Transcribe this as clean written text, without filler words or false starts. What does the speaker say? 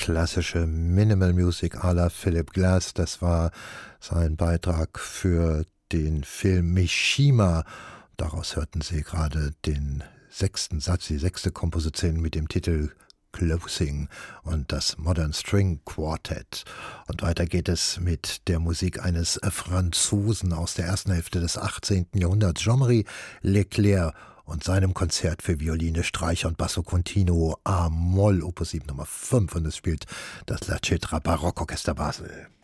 klassische Minimal Music à la Philip Glass. Das war sein Beitrag für den Film Mishima. Daraus hörten Sie gerade den 6. Satz, die 6. Komposition mit dem Titel Closing und das Modern String Quartet. Und weiter geht es mit der Musik eines Franzosen aus der ersten Hälfte des 18. Jahrhunderts, Jean-Marie Leclerc, und seinem Konzert für Violine, Streicher und Basso Continuo A-Moll, Opus 7 Nummer 5, und es spielt das La Cetra Barockorchester Basel.